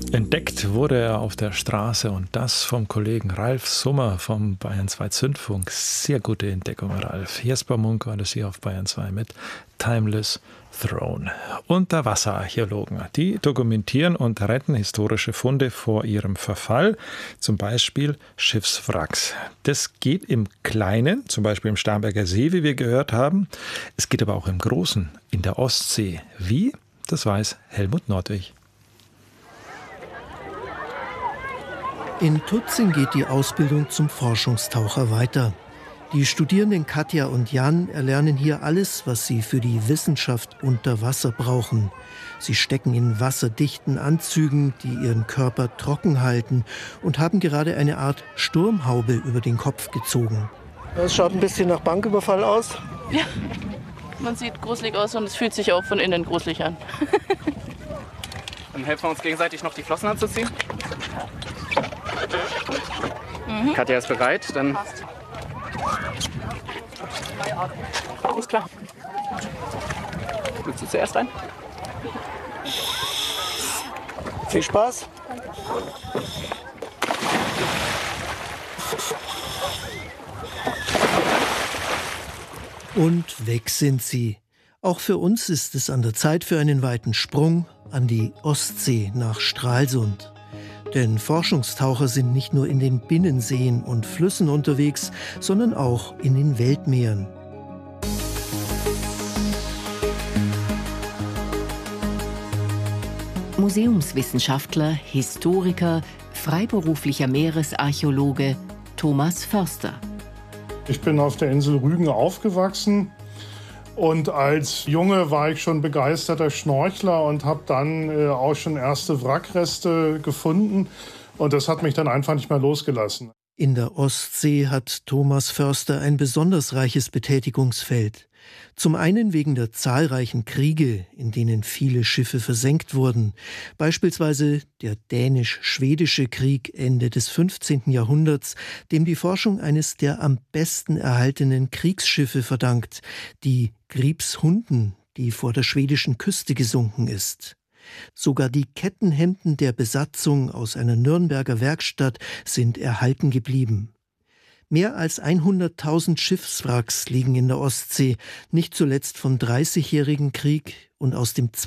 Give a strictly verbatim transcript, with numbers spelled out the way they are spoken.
Entdeckt wurde er auf der Straße und das vom Kollegen Ralf Summer vom Bayern zwei Zündfunk. Sehr gute Entdeckung, Ralf. Jesper Munk war das hier auf Bayern zwei mit Timeless Throne. Unterwasserarchäologen, die dokumentieren und retten historische Funde vor ihrem Verfall, zum Beispiel Schiffswracks. Das geht im Kleinen, zum Beispiel im Starnberger See, wie wir gehört haben. Es geht aber auch im Großen, in der Ostsee. Wie? Das weiß Helmut Nordwig. In Tutzing geht die Ausbildung zum Forschungstaucher weiter. Die Studierenden Katja und Jan erlernen hier alles, was sie für die Wissenschaft unter Wasser brauchen. Sie stecken in wasserdichten Anzügen, die ihren Körper trocken halten, und haben gerade eine Art Sturmhaube über den Kopf gezogen. Das schaut ein bisschen nach Banküberfall aus. Ja, man sieht gruselig aus und es fühlt sich auch von innen gruselig an. Dann helfen wir uns gegenseitig noch die Flossen anzuziehen. Mhm. Katja ist bereit, dann. Passt. Alles klar. Willst du zuerst rein? Viel Spaß. Und weg sind sie. Auch für uns ist es an der Zeit für einen weiten Sprung an die Ostsee nach Stralsund. Denn Forschungstaucher sind nicht nur in den Binnenseen und Flüssen unterwegs, sondern auch in den Weltmeeren. Museumswissenschaftler, Historiker, freiberuflicher Meeresarchäologe Thomas Förster. Ich bin auf der Insel Rügen aufgewachsen. Und als Junge war ich schon begeisterter Schnorchler und habe dann äh, auch schon erste Wrackreste gefunden. Und das hat mich dann einfach nicht mehr losgelassen. In der Ostsee hat Thomas Förster ein besonders reiches Betätigungsfeld. Zum einen wegen der zahlreichen Kriege, in denen viele Schiffe versenkt wurden. Beispielsweise der Dänisch-Schwedische Krieg Ende des fünfzehnten Jahrhunderts, dem die Forschung eines der am besten erhaltenen Kriegsschiffe verdankt, die Gripshunden, die vor der schwedischen Küste gesunken ist. Sogar die Kettenhemden der Besatzung aus einer Nürnberger Werkstatt sind erhalten geblieben. Mehr als hunderttausend Schiffswracks liegen in der Ostsee, nicht zuletzt vom Dreißigjährigen Krieg und aus dem